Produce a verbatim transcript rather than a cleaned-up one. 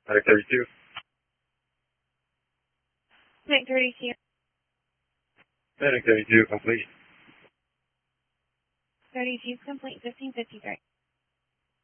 Medic thirty-two. Medic thirty-two. Medic thirty-two, complete. thirty-two complete, fifteen fifty-three.